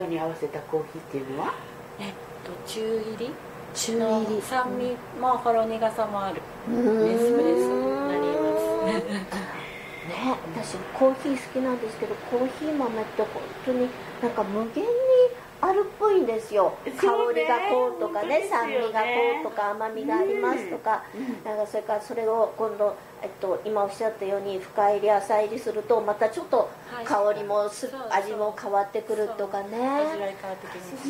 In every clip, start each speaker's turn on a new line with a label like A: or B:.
A: に合わせたコーヒーっていうのは
B: 中入りの酸味もほろ苦さもあるエスプレッソになります
C: ね、私コーヒー好きなんですけど、コーヒー豆って本当になんか無限にあるっぽいんですよ。香りがこうとかね、酸味がこうとか甘みがありますとか、なんかそれからそれを今度、今おっしゃったように深入り浅入りするとまたちょっと香りも味も変わってくるとかね。
B: 味わい変わってきます。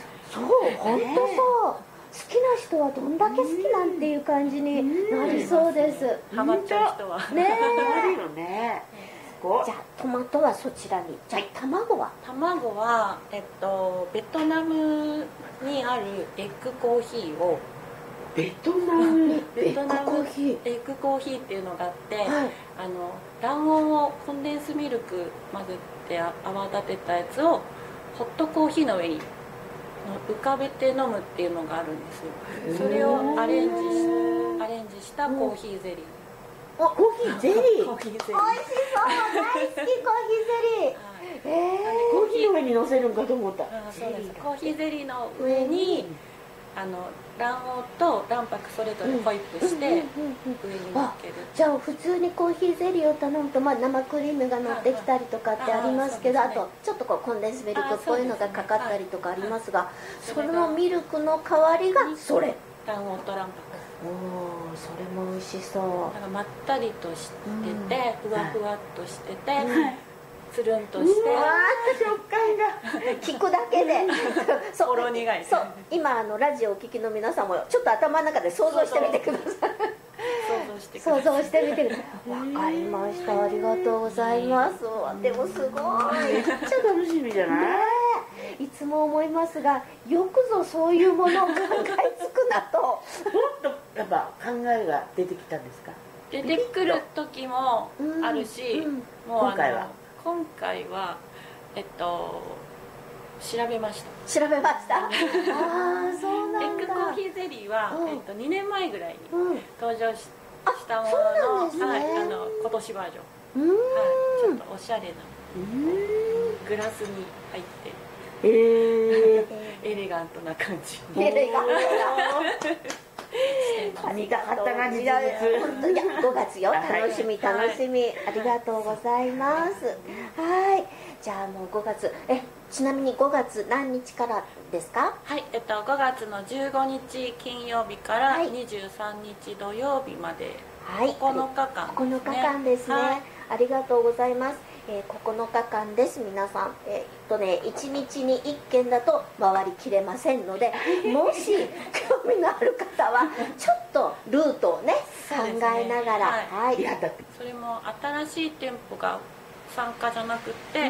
C: そう、本当そう。好きな人はどんだけ好きなんていう感じになりそうです。
B: ハマっちゃう人は
C: ね
A: あるよね。
C: じゃあトマトはそちらに。じゃあ卵は
B: ベトナムにあるエッグコーヒーを
A: ベトナム
B: エッグコーヒーっていうのがあって、卵黄をコンデンスミルク混ぜて泡立てたやつをホットコーヒーの上に浮かべて飲むっていうのがあるんですよ。それをアレンジしたコーヒーゼリー。
C: コーヒーゼリー。
B: コーヒーゼリー。
C: 美味しそう、大好きコーヒーゼリー。
A: コーヒーの上に乗せるんかと思った。
B: そうです。コーヒーゼリーの上に卵黄と卵白それぞれホイップして上に乗っける。
C: じゃあ普通にコーヒーゼリーを頼むと、生クリームが乗ってきたりとかってありますけど、あとちょっとコンデンスミルクっぽいのがかかったりとかありますが、そのミルクの代わりがそれ。
B: 卵黄と卵白。
C: それも美味しそう。
B: なんかまったりとしてて、ふわふわっとしてて、つるんとして、
A: 食感が
C: 聞くだけで
B: ほろ苦い。
C: そう、今ラジオをお聞きの皆さんもちょっと頭の中で想像してみてください。想像してみてください。わかりました、ありがとうございます。でもすごい、
A: めっちゃ楽しみじゃない？
C: いつも思いますが、よくぞそういうものを考えつくなと。
A: もっとやっぱ考えが出てきたんですか？
B: 出てくる時もあるし、もう今回は調べました。
C: 調べました。そうなんだ。
B: エッグコーヒーゼリーは2年前ぐらいに登場したものの、今年バージョン。ちょっとおしゃれなグラスに入ってエレガントな感じ。
C: エレガントな。
A: 見たかったな、実物。
C: 5月よ、楽しみ楽しみ。ありがとうございます。はい、じゃあもう5月、ちなみに5月何日からですか？
B: はい、5月の15日金曜日から23日土曜日まで9日間ですね。9日間ですね。
C: ありがとうございます。9日間です、皆さん。1日に1件だと回りきれませんので、もし興味のある方はちょっとルートをね考えながら、
B: それも新しい店舗が参加じゃなくて、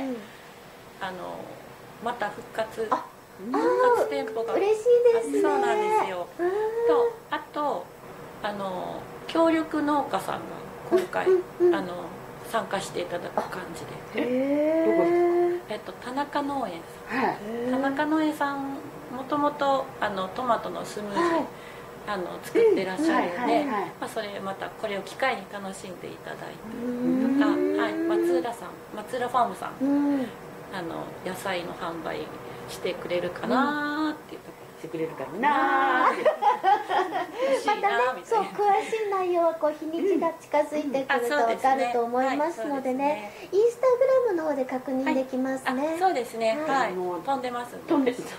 B: また復活店舗が
C: 嬉しいですね。
B: そうなんですよ。とあと協力農家さんが今回参加していただく感じで。
A: どこですか？
B: 田中農園さん。田中農園さんもともとトマトのスムージー作ってらっしゃるので、それまたこれを機会に楽しんでいただいたりとか、松浦ファームさん野菜の販売してくれるかなっていうところ。
A: してくれるかなーって
C: またね、そう詳しい内容は日にちが近づいてくると分かると思いますのでね、インスタグラムの方で確認できますね。
B: そうですね、飛んでます。
C: 飛んでるんだ。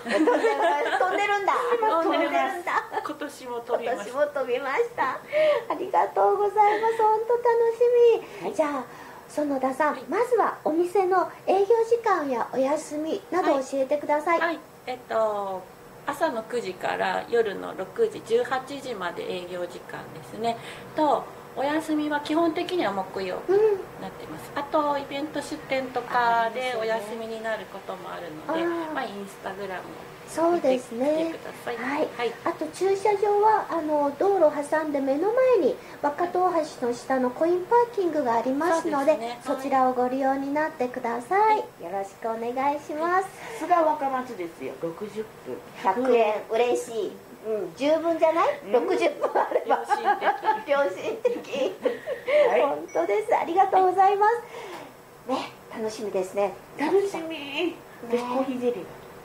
B: 今年も飛びました。
C: ありがとうございます。本当楽しみ。じゃあ園田さん、まずはお店の営業時間やお休みなど教えてください。
B: 朝の9時から夜の6時18時まで営業時間ですね。とお休みは基本的には木曜日になってます。あとイベント出店とかでお休みになることもあるので、インスタグラムを見てください。
C: あと駐車場は道路を挟んで目の前に若戸大橋の下のコインパーキングがありますので、そちらをご利用になってください。よろしくお願いします。
A: さすが若松ですよ。60分
C: 100円嬉しい。十分じゃない？ 60 分あれば良心的。本当です。ありがとうございます。ね、楽しみですね。
A: 楽しみ。私コーヒーゼリー